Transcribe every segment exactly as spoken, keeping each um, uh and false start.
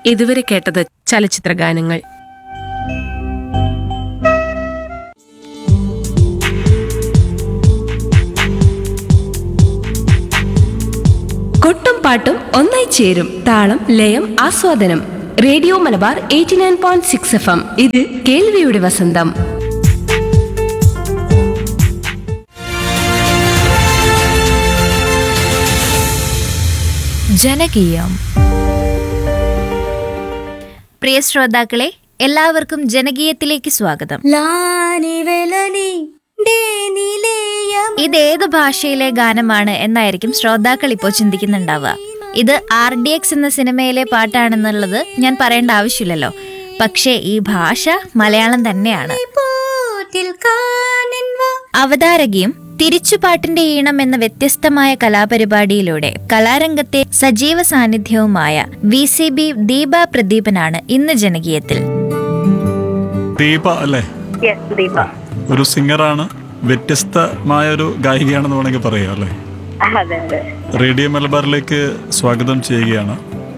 ഇതുവരെ കേട്ടത് ചലച്ചിത്ര ഗാനങ്ങൾ. കൊട്ടും പാട്ടും ഒന്നായി ചേരും താളം ലയം ആസ്വാദനം. Radio Malabar eighty nine point six F M. ഇത് കേൾവിയുടെ വസന്തം. ജനകീയം. പ്രിയ ശ്രോതാക്കളെ, എല്ലാവർക്കും ജനകീയത്തിലേക്ക് സ്വാഗതം. ഇത് ഏത് ഭാഷയിലെ ഗാനമാണ് എന്നായിരിക്കും ശ്രോതാക്കൾ ഇപ്പോൾ ചിന്തിക്കുന്നുണ്ടാവുക. ഇത് ആർ ഡി എക്സ് എന്ന സിനിമയിലെ പാട്ടാണെന്നുള്ളത് ഞാൻ പറയേണ്ട ആവശ്യമില്ലല്ലോ. പക്ഷേ ഈ ഭാഷ മലയാളം തന്നെയാണ്. അവതാരകയും തിരിച്ചുപാട്ടിന്റെ ഈണം എന്ന വ്യത്യസ്തമായ കലാപരിപാടിയിലൂടെ കലാരംഗത്തെ സജീവ സാന്നിധ്യവുമായ വി സി ബി ദീപ പ്രദീപനാണ് ഇന്ന് ജനകീയത്തിൽ. ദീപ അല്ലേ? ഒരു സിംഗറാണ്, വ്യത്യസ്തമായ ഒരു ഗായികയാണെന്ന് വേണമെങ്കിൽ പറയാം അല്ലേ? റേഡിയോ മലബാറിലേക്ക് സ്വാഗതം ചെയ്യുകയാണ്.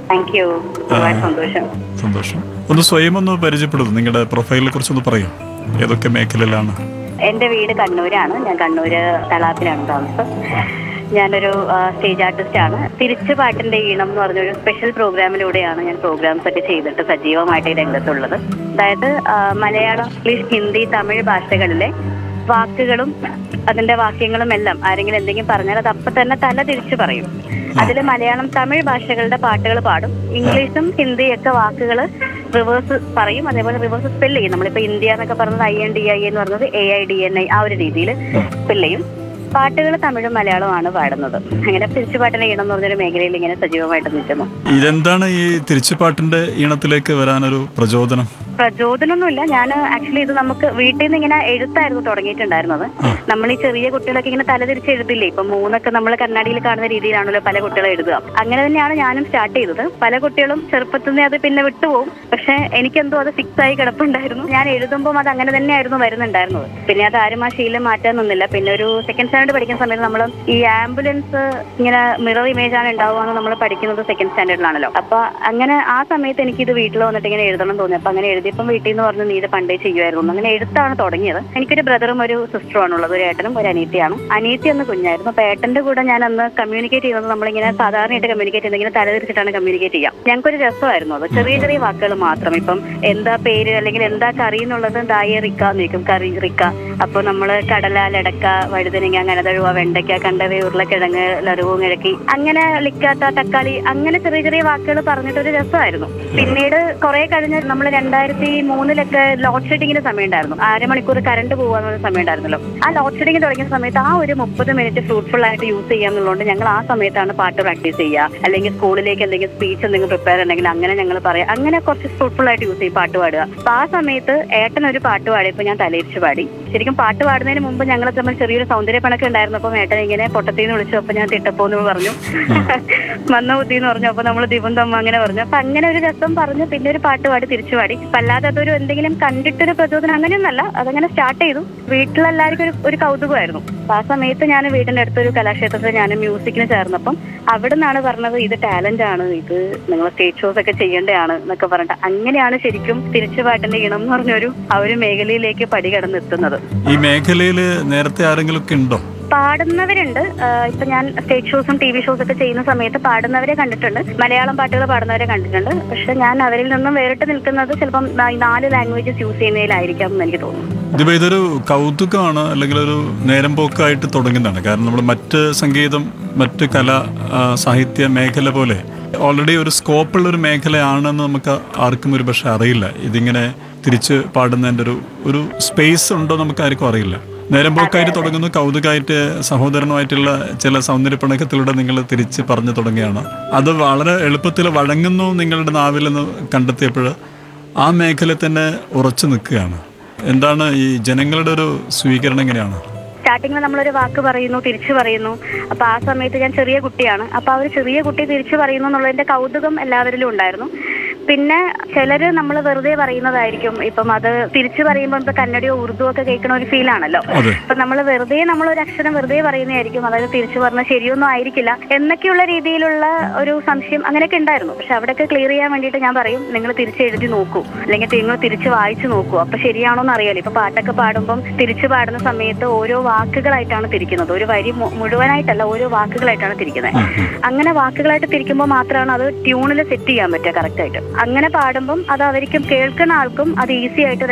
സന്തോഷം. ഒന്ന് സ്വയം ഒന്ന് പരിചയപ്പെടുന്നു, നിങ്ങളുടെ പ്രൊഫൈലിനെ കുറിച്ചൊന്ന് പറയൂ. ഏതൊക്കെ മേഖലയിലാണ്? എന്റെ വീട് കണ്ണൂരാണ്. ഞാൻ കണ്ണൂര് തളാപ്പിലാണ് താമസം. ഞാനൊരു സ്റ്റേജ് ആർട്ടിസ്റ്റ് ആണ്. തിരിച്ചുപാട്ടിന്റെ ഈണം എന്ന് പറഞ്ഞൊരു സ്പെഷ്യൽ പ്രോഗ്രാമിലൂടെയാണ് ഞാൻ പ്രോഗ്രാംസ് ഒക്കെ ചെയ്തിട്ട് സജീവമായിട്ട് ഈ രംഗത്തുള്ളത്. അതായത് മലയാളം, ഇംഗ്ലീഷ്, ഹിന്ദി, തമിഴ് ഭാഷകളിലെ വാക്കുകളും അതിന്റെ വാക്യങ്ങളും എല്ലാം ആരെങ്കിലും എന്തെങ്കിലും പറഞ്ഞാൽ അത് അപ്പൊ തന്നെ തല തിരിച്ചു പറയും. അതിൽ മലയാളം, തമിഴ് ഭാഷകളുടെ പാട്ടുകൾ പാടും. ഇംഗ്ലീഷും ഹിന്ദിയൊക്കെ വാക്കുകൾ റിവേഴ്സ് പറയും. അതേപോലെ റിവേഴ്സ് സ്പെല്ല് ചെയ്യും. നമ്മളിപ്പോ ഇന്ത്യ എന്നൊക്കെ പറഞ്ഞത് ഐ എൻ ഡി ഐ എന്ന് പറഞ്ഞത് A I D N I, ആ ഒരു രീതിയിൽ സ്പെല്ല് ചെയ്യും. പാട്ടുകൾ തമിഴും മലയാളവുമാണ് പാടുന്നത്. അങ്ങനെ തിരിച്ചുപാട്ടിന്റെ ഈണം എന്ന് പറഞ്ഞൊരു മേഖലയിൽ ഇങ്ങനെ സജീവമായിട്ട് നിൽക്കുന്നു. ഇതെന്താണ് ഈ തിരിച്ചുപാട്ടിന്റെ ഈണത്തിലേക്ക് വരാനൊരു പ്രചോദനം? പ്രചോദനമൊന്നുമില്ല. ഞാൻ ആക്ച്വലി ഇത് നമുക്ക് വീട്ടിൽ നിന്ന് ഇങ്ങനെ എഴുത്തായിരുന്നു തുടങ്ങിയിട്ടുണ്ടായിരുന്നത്. നമ്മൾ ഈ ചെറിയ കുട്ടികളൊക്കെ ഇങ്ങനെ തലതിരിച്ച് എഴുതില്ലേ, ഇപ്പൊ മൂന്നൊക്കെ നമ്മൾ കണ്ണാടിയിൽ കാണുന്ന രീതിയിലാണല്ലോ പല കുട്ടികളും എഴുതുക. അങ്ങനെ തന്നെയാണ് ഞാനും സ്റ്റാർട്ട് ചെയ്തത്. പല കുട്ടികളും ചെറുപ്പത്തിൽ നിന്ന് അത് പിന്നെ വിട്ടുപോകും. പക്ഷെ എനിക്കെന്തോ അത് ഫിക്സ് ആയി കിടപ്പുണ്ടായിരുന്നു. ഞാൻ എഴുതുമ്പോൾ അത് അങ്ങനെ തന്നെയായിരുന്നു വരുന്നുണ്ടായിരുന്നത്. പിന്നെ അത് ആരും ആ ശീലം മാറ്റാൻ നിന്നില്ല. പിന്നെ ഒരു സെക്കൻഡ് സ്റ്റാൻഡേർഡ് പഠിക്കുന്ന സമയത്ത് നമ്മൾ ഈ ആംബുലൻസ് ഇങ്ങനെ മിറർ ഇമേജ് ആണ് ഉണ്ടാവുക നമ്മൾ പഠിക്കുന്നത് സെക്കൻഡ് സ്റ്റാൻഡേർഡിലാണല്ലോ. അപ്പൊ അങ്ങനെ ആ സമയത്ത് എനിക്ക് ഇത് വീട്ടിൽ വന്നിട്ട് ഇങ്ങനെ എഴുതണം തോന്നി. അപ്പൊ അങ്ങനെ എഴുതിയപ്പം വീട്ടിൽ നിന്ന് പറഞ്ഞു നീ ഇത് പണ്ടേ ചെയ്യുമായിരുന്നു. അങ്ങനെ എഴുത്താണ് തുടങ്ങിയത്. എനിക്കൊരു ബ്രദറും ഒരു സിസ്റ്ററും ആണുള്ളത്. ഒരു ഏട്ടനും ഒരു അനിയത്തിയാണ്. അനിയത്തി അന്ന് കുഞ്ഞായിരുന്നു. അപ്പൊ ഏട്ടന്റെ കൂടെ ഞാൻ അന്ന് കമ്മ്യൂണിക്കേറ്റ് ചെയ്യുന്നത് നമ്മളിങ്ങനെ സാധാരണയായിട്ട് കമ്മ്യൂണിക്കേറ്റ് ചെയ്യുന്നത് ഇങ്ങനെ തലതിരിച്ചിട്ടാണ് കമ്മ്യൂണിക്കേറ്റ് ചെയ്യാം. ഞങ്ങൾക്കൊരു രസമായിരുന്നു അത്. ചെറിയ ചെറിയ വാക്കുകൾ മാത്രം. ഇപ്പം എന്താ പേര് അല്ലെങ്കിൽ എന്താ കറി എന്നുള്ളത് ദായ റിക്ക എന്ന് ചോദിക്കും. കറി റിക്ക. അപ്പൊ നമ്മള് കടല, ലടക്ക, വഴുതനങ്ങ, അങ്ങനെ തഴുവ, വെണ്ടയ്ക്ക, കണ്ടവ, ഉരുളക്കിഴങ്ങ്, ലറുവും കിഴക്കി, അങ്ങനെ ലിക്കാത്ത, തക്കാളി, അങ്ങനെ ചെറിയ ചെറിയ വാക്കുകൾ പറഞ്ഞിട്ടൊരു രസമായിരുന്നു. പിന്നീട് കുറെ കഴിഞ്ഞ് നമ്മൾ രണ്ടായിരത്തി മൂന്നിലൊക്കെ ലോഡ് ഷെഡിങ്ങിന്റെ സമയം ഉണ്ടായിരുന്നു. അരമണിക്കൂർ കറണ്ട് പോകാനുള്ള സമയം ഉണ്ടായിരുന്നല്ലോ. ആ ലോഡ് ഷെഡിങ് തുടങ്ങിയ സമയത്ത് ആ ഒരു മുപ്പത് മിനിറ്റ് ഫ്രൂട്ട്ഫുൾ ആയിട്ട് യൂസ് ചെയ്യാന്നുള്ളതുകൊണ്ട് ഞങ്ങൾ ആ സമയത്താണ് പാട്ട് പ്രാക്ടീസ് ചെയ്യുക. അല്ലെങ്കിൽ സ്കൂളിലേക്ക് എന്തെങ്കിലും സ്പീച്ച് എന്തെങ്കിലും പ്രിപ്പയർ ഉണ്ടെങ്കിൽ അങ്ങനെ ഞങ്ങൾ പറയാം. അങ്ങനെ കുറച്ച് ഫ്രൂട്ട്ഫുൾ ആയിട്ട് യൂസ് ചെയ്യും പാട്ട് പാടുക. അപ്പൊ ആ സമയത്ത് ഏട്ടൻ ഒരു പാട്ട് പാടിയപ്പോൾ ഞാൻ തലയിരിച്ച് പാടി. ശരിക്കും പാട്ട് പാടുന്നതിന് മുമ്പ് ഞങ്ങൾ തമ്മിൽ ചെറിയൊരു സൗന്ദര്യപ്പണൊക്കെ ഉണ്ടായിരുന്നു. അപ്പം ഏട്ടൻ ഇങ്ങനെ പൊട്ടത്തിന്ന് വിളിച്ചു. അപ്പൊ ഞാൻ തിട്ടപ്പോന്ന് പറഞ്ഞു, മന്ന ബുദ്ധി എന്ന് പറഞ്ഞു. അപ്പൊ നമ്മൾ ദിവം തമ്മ അങ്ങനെ പറഞ്ഞു. അപ്പൊ അങ്ങനെ ഒരു രസം പറഞ്ഞു. പിന്നെ ഒരു പാട്ട് പാടി തിരിച്ചു പാടി. അല്ലാതെ അതൊരു എന്തെങ്കിലും കണ്ടിട്ടൊരു പ്രചോദനം അങ്ങനെയൊന്നല്ല. അതങ്ങനെ സ്റ്റാർട്ട് ചെയ്തു. വീട്ടിലെല്ലാവർക്കും ഒരു ഒരു കൗതുകമായിരുന്നു. അപ്പൊ ആ സമയത്ത് ഞാൻ വീടിന്റെ അടുത്തൊരു കലാക്ഷേത്രത്തിൽ ഞാൻ മ്യൂസിക്കിന് ചേർന്നപ്പം അവിടെ നിന്നാണ് പറഞ്ഞത് ഇത് ടാലന്റ് ആണ്, ഇത് നിങ്ങൾ സ്റ്റേജ് ഷോസ് ഒക്കെ ചെയ്യേണ്ടതാണ് എന്നൊക്കെ പറഞ്ഞിട്ട് അങ്ങനെയാണ് ശരിക്കും തിരിച്ചുപാട്ടിന്റെ ഈണം എന്ന് പറഞ്ഞൊരു ആ ഒരു മേഖലയിലേക്ക് പടി കടന്നെത്തുന്നത്. ഈ മേഖലയിൽ നേരത്തെ ആരെങ്കിലും ഒക്കെ ഉണ്ടോ? പാടുന്നവരുണ്ട്. ഇപ്പൊ ഞാൻ സ്റ്റേജ് ഷോസും ടി വി ഷോസ് ഒക്കെ ചെയ്യുന്ന സമയത്ത് പാടുന്നവരെ കണ്ടിട്ടുണ്ട്. മലയാളം പാട്ടുകൾ പാടുന്നവരെ കണ്ടിട്ടുണ്ട്. പക്ഷെ ഞാൻ അവരിൽ നിന്നും വേറിട്ട് നിൽക്കുന്നത് ചിലപ്പം നാല് ലാംഗ്വേജസ് യൂസ് ചെയ്യുന്നതിലായിരിക്കാം എന്ന് എനിക്ക് തോന്നുന്നു. ഇതിപ്പോ ഇതൊരു കൗതുകമാണ് അല്ലെങ്കിൽ ഒരു നേരം പോക്കായിട്ട് തുടങ്ങുന്നതാണ്. കാരണം നമ്മൾ മറ്റ് സംഗീതം, മറ്റ് കല, സാഹിത്യ മേഖല പോലെ ഓൾറെഡി ഒരു സ്കോപ്പുള്ള ഒരു മേഖലയാണെന്ന് നമുക്ക് ആർക്കും ഒരു പക്ഷെ അറിയില്ല. ഇതിങ്ങനെ തിരിച്ച് പാടുന്നതിൻ്റെ ഒരു ഒരു സ്പേസ് ഉണ്ടോ നമുക്ക് ആർക്കും അറിയില്ല. നേരം പോക്കായിട്ട് തുടങ്ങുന്നു, കൗതുകമായിട്ട് സഹോദരനുമായിട്ടുള്ള ചില സൗന്ദര്യപ്പിണക്കത്തിലൂടെ നിങ്ങൾ തിരിച്ച് പറഞ്ഞു തുടങ്ങിയാണ്. അത് വളരെ എളുപ്പത്തിൽ വഴങ്ങുന്നു നിങ്ങളുടെ നാവിലെന്ന് കണ്ടെത്തിയപ്പോൾ ആ മേഖല തന്നെ ഉറച്ചു നിൽക്കുകയാണ്. എന്താണ് ഈ ജനങ്ങളുടെ ഒരു സ്വീകരണം എങ്ങനെയാണ്? സ്റ്റാർട്ടിങ്ങിൽ നമ്മളൊരു വാക്ക് പറയുന്നു, തിരിച്ചു പറയുന്നു. അപ്പൊ ആ സമയത്ത് ഞാൻ ചെറിയ കുട്ടിയാണ്. അപ്പൊ ആ ഒരു ചെറിയ കുട്ടി തിരിച്ചു പറയുന്നു എന്നുള്ളതിന്റെ കൗതുകം എല്ലാവരിലും ഉണ്ടായിരുന്നു. പിന്നെ ചിലര് നമ്മൾ വെറുതെ പറയുന്നതായിരിക്കും. ഇപ്പം അത് തിരിച്ചു പറയുമ്പോൾ ഇപ്പൊ കന്നഡയോ ഉറുദു ഒക്കെ കേൾക്കുന്ന ഒരു ഫീൽ ആണല്ലോ. അപ്പൊ നമ്മൾ വെറുതെ നമ്മളൊരു അക്ഷരം വെറുതെ പറയുന്നതായിരിക്കും, അതായത് തിരിച്ചു പറഞ്ഞാൽ ശരിയൊന്നും ആയിരിക്കില്ല എന്നൊക്കെയുള്ള രീതിയിലുള്ള ഒരു സംശയം അങ്ങനെയൊക്കെ ഉണ്ടായിരുന്നു. പക്ഷെ അവിടെയൊക്കെ ക്ലിയർ ചെയ്യാൻ വേണ്ടിയിട്ട് ഞാൻ പറയും, നിങ്ങൾ തിരിച്ച് എഴുതി നോക്കൂ, അല്ലെങ്കിൽ നിങ്ങൾ തിരിച്ച് വായിച്ചു നോക്കൂ, അപ്പൊ ശരിയാണോ എന്ന് അറിയാലോ. ഇപ്പൊ പാട്ടൊക്കെ പാടുമ്പം തിരിച്ചു പാടുന്ന സമയത്ത് ഓരോ വാക്കുകളായിട്ടാണ് തിരിക്കുന്നത്, ഒരു വരി മുഴുവനായിട്ടല്ല, ഓരോ വാക്കുകളായിട്ടാണ് തിരിക്കുന്നത്. അങ്ങനെ വാക്കുകളായിട്ട് തിരിക്കുമ്പോൾ മാത്രമാണ് അത് ട്യൂണിൽ സെറ്റ് ചെയ്യാൻ പറ്റുക കറക്റ്റ് ആയിട്ട്. അങ്ങനെ പാടുമ്പം അത് അവർക്കും കേൾക്കുന്ന ആൾക്കും അത് ഈസി ആയിട്ട്